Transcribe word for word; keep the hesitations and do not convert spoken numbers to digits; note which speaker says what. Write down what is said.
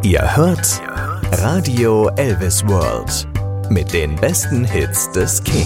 Speaker 1: Ihr hört Radio Elvis World mit den besten Hits des King.